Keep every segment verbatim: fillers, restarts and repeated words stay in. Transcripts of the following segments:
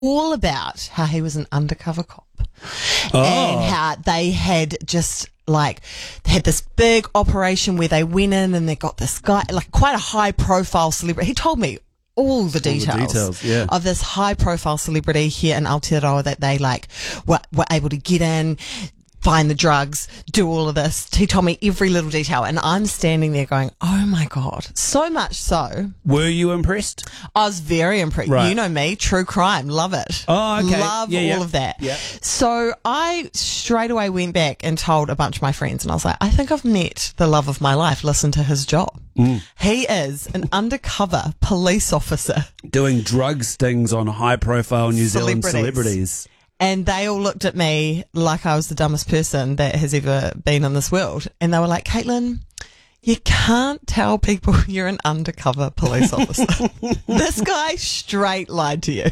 all about how he was an undercover cop Oh. and how they had just like they had this big operation where they went in and they got this guy, like quite a high profile celebrity. He told me all the details, All the details, yeah. of this high profile celebrity here in Aotearoa that they like were, were able to get in, find the drugs, do all of this. He told me every little detail, and I'm standing there going, oh my God. So much so. Were you impressed? I was very impressed. Right. You know me, true crime, love it. Oh, okay. Love Yeah, all yeah. of that. Yeah. So I straight away went back and told a bunch of my friends, and I was like, I think I've met the love of my life. Listen to his job. Mm. He is an undercover police officer. Doing drug stings on high-profile New Zealand Celebrities. celebrities. And they all looked at me like I was the dumbest person that has ever been in this world. And they were like, Caitlin, you can't tell people you're an undercover police officer. This guy straight lied to you.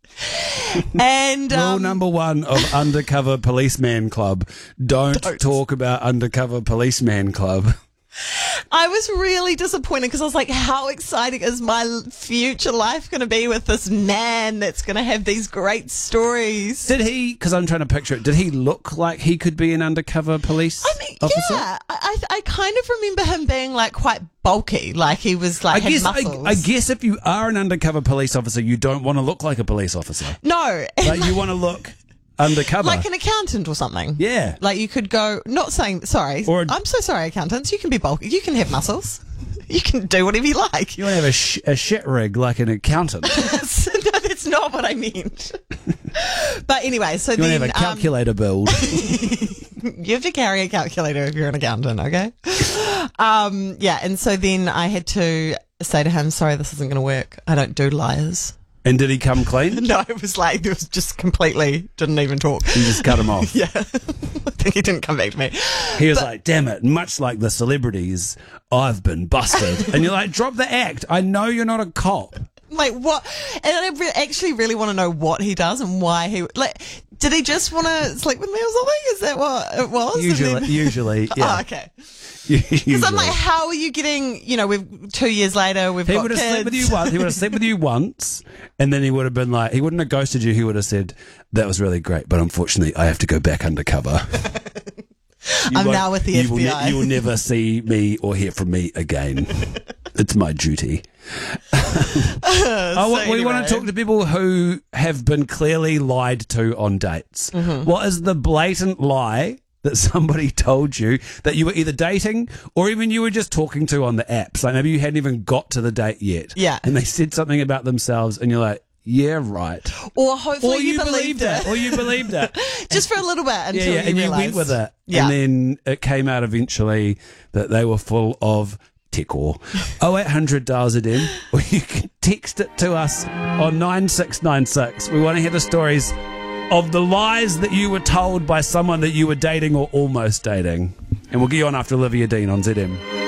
And Rule um, number one of Undercover Policeman Club. Don't, Don't. talk about Undercover Policeman Club. I was really disappointed because I was like, how exciting is my l- future life going to be with this man that's going to have these great stories? Did he, because I'm trying to picture it, did he look like he could be an undercover police I mean, officer? yeah, I, I, I kind of remember him being like quite bulky, like he was like I had guess, I, muscles. I guess if you are an undercover police officer, you don't want to look like a police officer. No, Like, you want to look undercover. like an accountant or something. Yeah. Like you could go, not saying, sorry, Or a- I'm so sorry, accountants, you can be bulky, you can have muscles, you can do whatever you like. You want to have a, sh- a shit rig like an accountant. No, that's not what I meant. But anyway, so You want then to have a calculator build. um, you have to carry a calculator if you're an accountant, okay? Um, yeah, and so then I had to say to him, sorry, this isn't going to work. I don't do liars. And did he come clean? No, it was like, it was just completely, didn't even talk. You just cut him off. Yeah, I think he didn't come back to me. He was like, damn it, much like the celebrities, I've been busted. And you're like, drop the act. I know you're not a cop. Like, what? And I re- actually really want to know what he does and why he, like, did he just want to sleep with me or something? Is that what it was? And Usually, then- usually, yeah. Oh, okay. Because Because I'm like, how are you getting, you know, we've two years later, we've he got would have kids. slept with you once. He would have slept with you once, and then he would have been like, he wouldn't have ghosted you. He would have said, "That was really great, but unfortunately, I have to go back undercover." You I'm won't- now with the you F B I. Will ne- you will never see me or hear from me again. It's my duty. Oh, So we want anyway. to talk to people who have been clearly lied to on dates. Mm-hmm. What is the blatant lie that somebody told you that you were either dating or even you were just talking to on the apps? Like maybe you hadn't even got to the date yet. Yeah. And they said something about themselves and you're like, yeah, right. Or hopefully Or you, you believed, it. Or you believed it. Just for a little bit until Yeah, yeah, you and you realised. went with it. Yeah. And then it came out eventually that they were full of tekor. oh eight hundred dials it in, or you can text it to us on nine six nine six. We want to hear the stories of the lies that you were told by someone that you were dating or almost dating. And we'll get you on after Olivia Dean on Z M.